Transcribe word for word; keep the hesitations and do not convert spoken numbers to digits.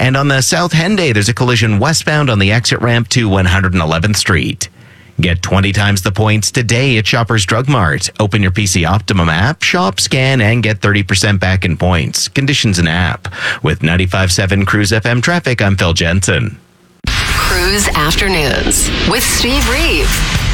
And on the South Henday, there's a collision westbound on the exit ramp to one hundred eleventh Street. Get twenty times the points today at Shoppers Drug Mart. Open your P C Optimum app, shop, scan, and get thirty percent back in points. Conditions and app. With ninety-five point seven Cruise F M traffic, I'm Phil Jensen. Cruise Afternoons with Steve Reeve.